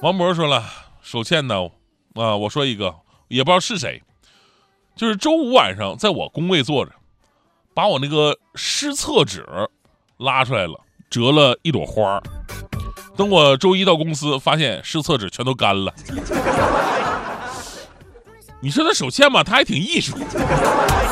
王博说了，手欠呢我说一个，也不知道是谁，就是周五晚上在我工位坐着，把我那个湿厕纸拉出来了，折了一朵花。等我周一到公司，发现湿厕纸全都干了。你说他手欠吧，他还挺艺术。